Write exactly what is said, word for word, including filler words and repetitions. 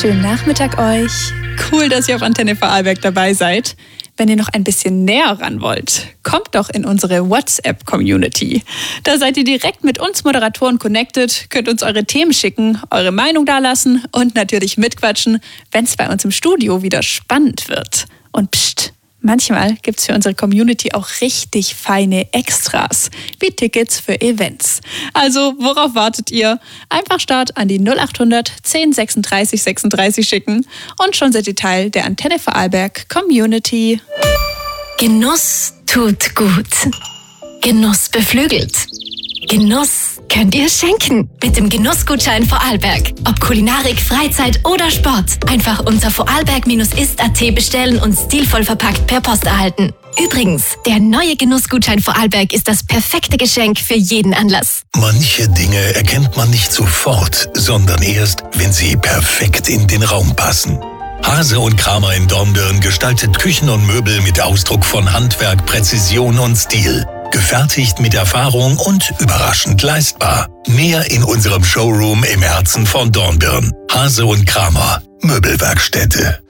Schönen Nachmittag euch. Cool, dass ihr auf Antenne Vorarlberg dabei seid. Wenn ihr noch ein bisschen näher ran wollt, kommt doch in unsere WhatsApp-Community. Da seid ihr direkt mit uns Moderatoren connected, könnt uns eure Themen schicken, eure Meinung dalassen und natürlich mitquatschen, wenn es bei uns im Studio wieder spannend wird. Und pst, manchmal gibt's für unsere Community auch richtig feine Extras, wie Tickets für Events. Also, worauf wartet ihr? Einfach Start an die null achthundert zehn sechsunddreißig sechsunddreißig schicken und schon seid ihr Teil der Antenne Vorarlberg Community. Genuss tut gut. Genuss beflügelt. Genuss könnt ihr schenken mit dem Genussgutschein Vorarlberg. Ob Kulinarik, Freizeit oder Sport. Einfach unter vorarlberg ist punkt at bestellen und stilvoll verpackt per Post erhalten. Übrigens, der neue Genussgutschein Vorarlberg ist das perfekte Geschenk für jeden Anlass. Manche Dinge erkennt man nicht sofort, sondern erst, wenn sie perfekt in den Raum passen. Hase und Kramer in Dornbirn gestaltet Küchen und Möbel mit Ausdruck von Handwerk, Präzision und Stil. Gefertigt mit Erfahrung und überraschend leistbar. Mehr in unserem Showroom im Herzen von Dornbirn. Hase und Kramer, Möbelwerkstätte.